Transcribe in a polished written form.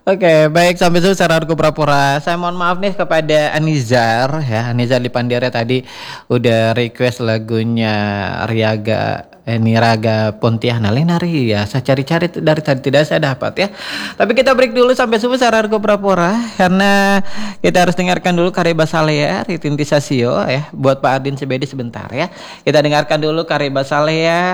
Oke, baik sampai situ secara Argo Prapura. Saya mohon maaf nih kepada Anizar ya, Anizar Lipandera tadi udah request lagunya Niraga Pontianak Lenari ya. Saya cari-cari dari tadi tidak saya dapat ya. Tapi kita break dulu sampai subuh secara Argo Prapura karena kita harus dengarkan dulu karya Basalea Ritinti Sasio ya buat Pak Ardin Sebedi sebentar ya. Kita dengarkan dulu karya Basalea